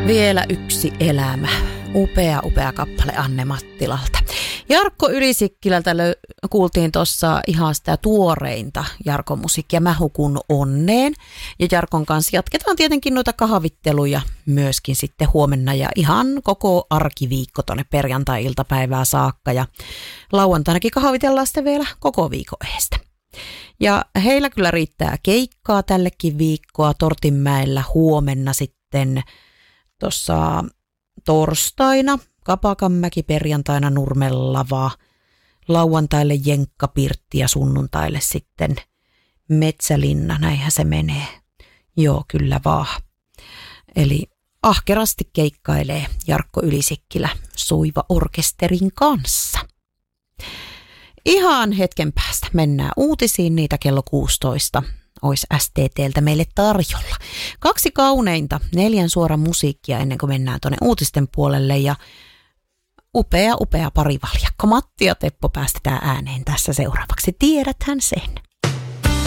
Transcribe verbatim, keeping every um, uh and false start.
Vielä yksi elämä. Upea, upea kappale Anne Mattilalta. Jarkko Ylisikkilältä lö- kuultiin tuossa ihan sitä tuoreinta Jarkon musiikkia Mä hukun onneen. Ja Jarkon kanssa jatketaan tietenkin noita kahvitteluja myöskin sitten huomenna ja ihan koko arkiviikko tuonne perjantai-iltapäivää saakka. Ja lauantainakin kahvitellaan sitten vielä koko viikon eestä. Ja heillä kyllä riittää keikkaa tällekin viikkoa Tortinmäellä huomenna sitten tuossa torstaina Kapakanmäki, perjantaina Nurmelava, lauantaille Jenkkapirtti ja sunnuntaille sitten Metsälinna, näinhän se menee. Joo, kyllä vaan. Eli ahkerasti keikkailee Jarkko Ylisikkilä Soiva orkesterin kanssa. Ihan hetken päästä mennään uutisiin, niitä kello kuusitoista olisi S T T:ltä meille tarjolla. Kaksi kauneinta, neljän suoran musiikkia ennen kuin mennään tuonne uutisten puolelle ja upea, upea parivaljakko. Matti ja Teppo päästetään ääneen tässä seuraavaksi. Tiedäthän sen.